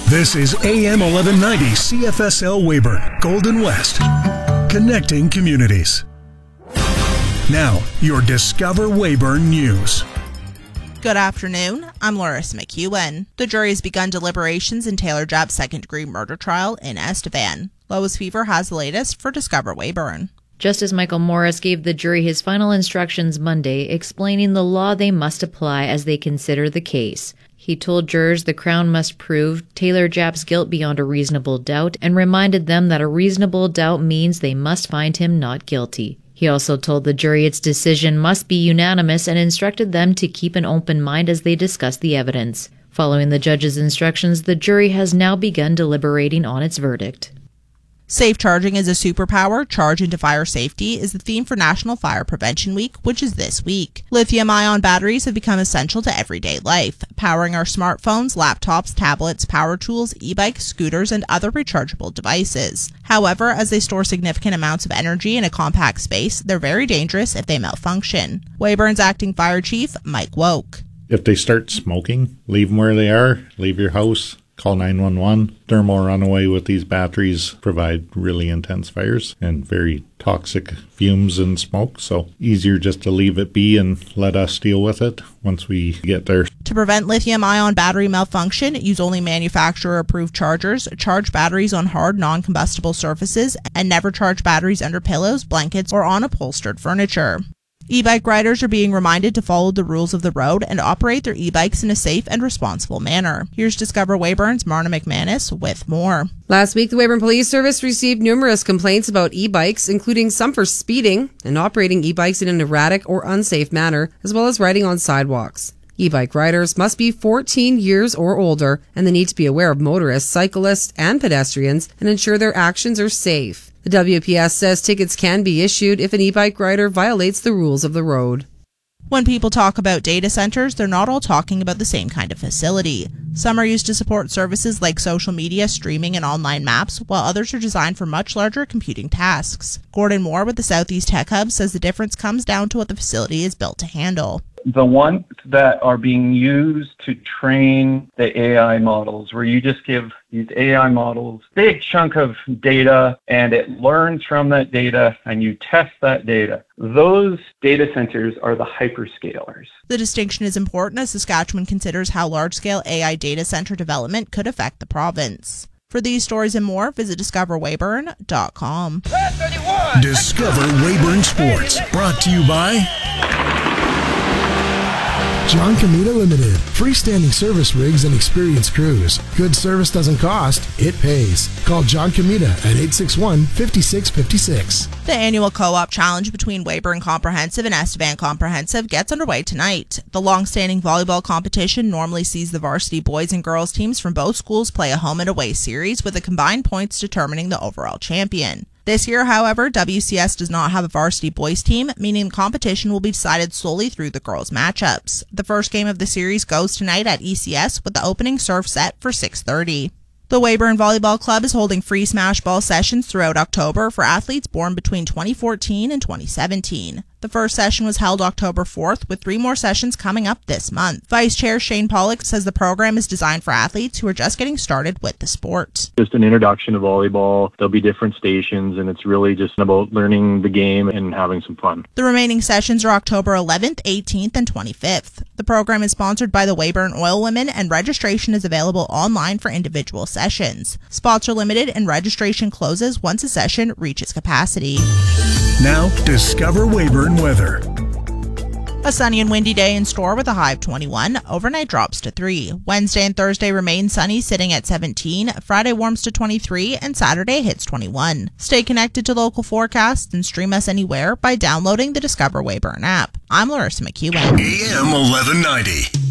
This is AM 1190 CFSL Weyburn, Golden West, connecting communities. Now, your Discover Weyburn News. Good afternoon, I'm Loris McEwen. The jury has begun deliberations in Taylor Japp's second-degree murder trial in Estevan. Lois Fever has the latest for Discover Weyburn. Justice Michael Morris gave the jury his final instructions Monday, explaining the law they must apply as they consider the case. He told jurors the Crown must prove Taylor Japp's guilt beyond a reasonable doubt and reminded them that a reasonable doubt means they must find him not guilty. He also told the jury its decision must be unanimous and instructed them to keep an open mind as they discuss the evidence. Following the judge's instructions, the jury has now begun deliberating on its verdict. Safe charging is a superpower. Charge into fire safety is the theme for National Fire Prevention Week, which is this week. Lithium-ion batteries have become essential to everyday life, powering our smartphones, laptops, tablets, power tools, e-bikes, scooters, and other rechargeable devices. However, as they store significant amounts of energy in a compact space, they're very dangerous if they malfunction. Weyburn's acting fire chief, Mike Woke. If they start smoking, leave them where they are, leave your house. Call 911. Thermal runaway with these batteries provide really intense fires and very toxic fumes and smoke, so easier just to leave it be and let us deal with it once we get there. To prevent lithium-ion battery malfunction, use only manufacturer-approved chargers, charge batteries on hard, non-combustible surfaces, and never charge batteries under pillows, blankets, or on upholstered furniture. E-bike riders are being reminded to follow the rules of the road and operate their e-bikes in a safe and responsible manner. Here's Discover Weyburn's Marna McManus with more. Last week, the Weyburn Police Service received numerous complaints about e-bikes, including some for speeding and operating e-bikes in an erratic or unsafe manner, as well as riding on sidewalks. E-bike riders must be 14 years or older, and they need to be aware of motorists, cyclists, and pedestrians and ensure their actions are safe. The WPS says tickets can be issued if an e-bike rider violates the rules of the road. When people talk about data centers, they're not all talking about the same kind of facility. Some are used to support services like social media, streaming, and online maps, while others are designed for much larger computing tasks. Gordon Moore with the Southeast Tech Hub says the difference comes down to what the facility is built to handle. The ones that are being used to train the AI models, where you just give these AI models a big chunk of data and it learns from that data and you test that data. Those data centers are the hyperscalers. The distinction is important as Saskatchewan considers how large-scale AI data center development could affect the province. For these stories and more, visit discoverweyburn.com. Discover Weyburn Sports, brought to you by John Comita Limited. Freestanding service rigs and experienced crews. Good service doesn't cost, it pays. Call John Comita at 861-5656. The annual co-op challenge between Weyburn Comprehensive and Estevan Comprehensive gets underway tonight. The long-standing volleyball competition normally sees the varsity boys and girls teams from both schools play a home and away series with the combined points determining the overall champion. This year, however, WCS does not have a varsity boys team, meaning the competition will be decided solely through the girls' matchups. The first game of the series goes tonight at ECS with the opening serve set for 6:30. The Weyburn Volleyball Club is holding free smash ball sessions throughout October for athletes born between 2014 and 2017. The first session was held October 4th, with 3 more sessions coming up this month. Vice Chair Shane Pollock says the program is designed for athletes who are just getting started with the sport. Just an introduction to volleyball. There'll be different stations, and it's really just about learning the game and having some fun. The remaining sessions are October 11th, 18th, and 25th. The program is sponsored by the Weyburn Oil Women, and registration is available online for individual sessions. Spots are limited, and registration closes once a session reaches capacity. Now, Discover Weyburn weather. A sunny and windy day in store with a high of 21. Overnight drops to 3. Wednesday and Thursday remain sunny, sitting at 17. Friday warms to 23, and Saturday hits 21. Stay connected to local forecasts and stream us anywhere by downloading the Discover Weyburn app. I'm Larissa McEwen. AM 1190.